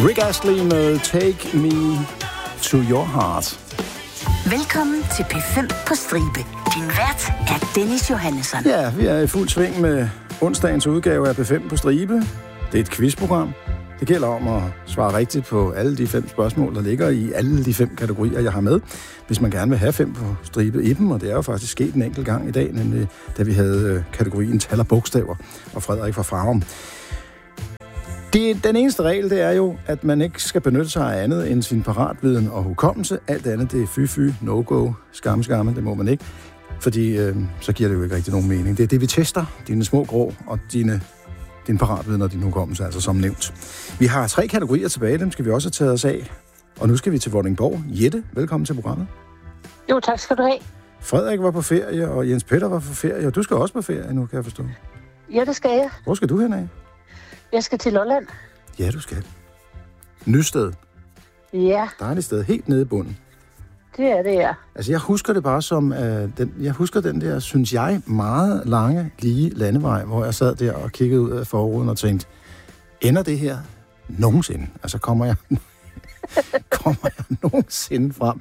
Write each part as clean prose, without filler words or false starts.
Rick Astley med Take Me to Your Heart. Velkommen til P5 på stribe. Din vært er Dennis Johannesson. Ja, vi er i fuld sving med onsdagens udgave af P5 på stribe. Det er et quizprogram. Det gælder om at svare rigtigt på alle de 5 spørgsmål, der ligger i alle de 5 kategorier, jeg har med. Hvis man gerne vil have 5 på stribe i dem, og det er jo faktisk sket en enkelt gang i dag, nemlig da vi havde kategorien tal og bogstaver, og Frederik fra Farum. Den eneste regel, det er jo, at man ikke skal benytte sig af andet end sin paratviden og hukommelse. Alt andet, det er fy, no-go, skamme, det må man ikke. Fordi så giver det jo ikke rigtig nogen mening. Det er det, vi tester, dine små grå og din paratviden og din hukommelse, altså som nævnt. Vi har 3 kategorier tilbage, dem skal vi også have taget os af. Og nu skal vi til Vordingborg. Jette, velkommen til programmet. Jo, tak skal du have. Frederik var på ferie, og Jens Peter var på ferie, og du skal også på ferie nu, kan jeg forstå. Ja, det skal jeg. Hvor skal du hen af? Jeg skal til Lolland. Ja, du skal. Nysted. Ja. Dejligt sted, helt nede i bunden. Det er det, ja. Altså, jeg husker det bare som, jeg husker den der, synes jeg, meget lange, lige landevej, hvor jeg sad der og kiggede ud af forruden og tænkte, ender det her nogensinde? Altså, kommer jeg nogensinde frem?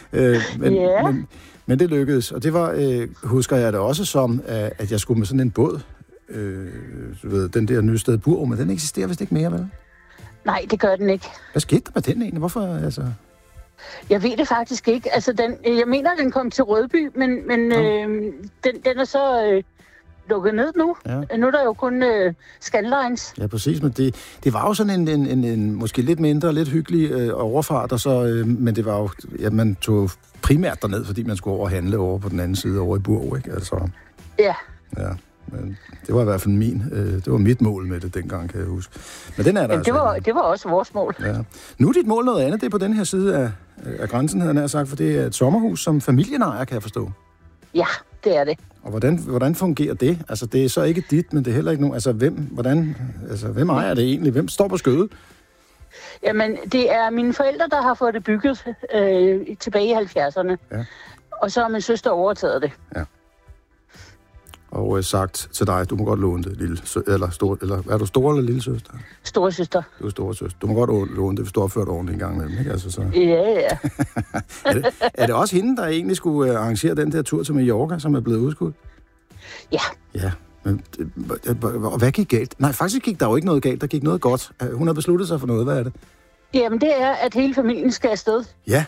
Men det lykkedes, og det var, husker jeg det også som, at jeg skulle med sådan en båd, du ved, den der Nysted Burg, men den eksisterer vist ikke mere, vel? Nej, det gør den ikke. Hvad skete der med den egentlig? Hvorfor, altså? Jeg ved det faktisk ikke. Altså, jeg mener, den kom til Rødby, men den er så lukket ned nu. Ja. Nu er der jo kun Scandlines. Ja, præcis, men det var jo sådan en måske lidt mindre, lidt hyggelig overfart, og så, men det var jo, ja, man tog primært derned, fordi man skulle over handle over på den anden side, over i Burg, ikke? Altså, ja. Ja. Men det var i hvert fald det var mit mål med det dengang, kan jeg huske. Men den er der. Jamen, det var også vores mål. Ja. Nu er dit mål noget andet, det er på den her side af grænsen, havde jeg sagt, for det er et sommerhus, som familien ejer, kan jeg forstå. Ja, det er det. Og hvordan fungerer det? Altså, det er så ikke dit, men det er heller ikke nogen. Altså, hvem ejer det egentlig? Hvem står på skødet? Jamen, det er mine forældre, der har fået det bygget tilbage i 70'erne. Ja. Og så har min søster overtaget det. Ja. Og sagt til dig, du må godt låne det, eller er du stor eller lille søster? Store søster. Du er store søster. Du må godt låne det, hvis du har opført ordentligt en gang imellem, ikke? Altså, så. Ja. er det også hende, der egentlig skulle arrangere den der tur til Mallorca, som er blevet udskudt? Ja. Ja. Og hvad gik galt? Nej, faktisk gik der jo ikke noget galt. Der gik noget godt. Hun har besluttet sig for noget. Hvad er det? Jamen, det er, at hele familien skal afsted. Ja.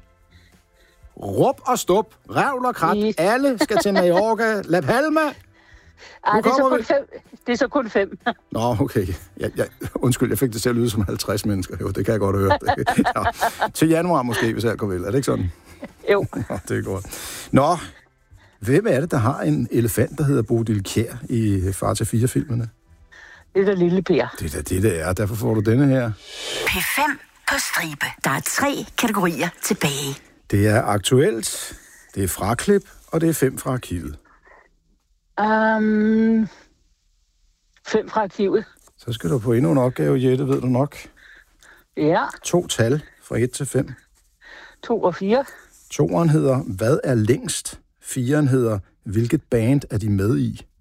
Råb og stop, revl og krat, alle skal til Mallorca, La Palma. Ej, det er så kun 5. Nå, okay. Undskyld, jeg fik det til at lyde som 50 mennesker. Jo, det kan jeg godt høre. Ja. Til januar måske, hvis alt går vel. Er det ikke sådan? Jo. Nå, det er godt. Nå, hvem er det, der har en elefant, der hedder Bodil Kjær i Far til 4-filmene? Det er da Lille Per. Det er da det er. Derfor får du denne her. P5 på stribe. Der er 3 kategorier tilbage. Det er aktuelt, det er fraklip, og det er 5 fra arkivet. 5 fra arkivet. Så skal du på endnu en opgave, Jette, ved du nok. Ja. 2 tal fra 1 til 5. 2 og 4. 2'eren hedder, hvad er længst? 4'eren hedder, hvilket band er de med i?